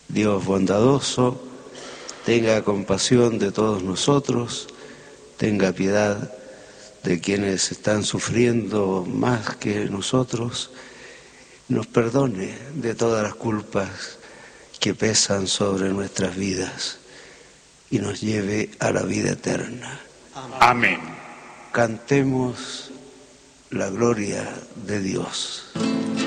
Dios bondadoso, tenga compasión de todos nosotros, tenga piedad de quienes están sufriendo más que nosotros, nos perdone de todas las culpas que pesan sobre nuestras vidas y nos lleve a la vida eterna. Amén. Cantemos la gloria de Dios.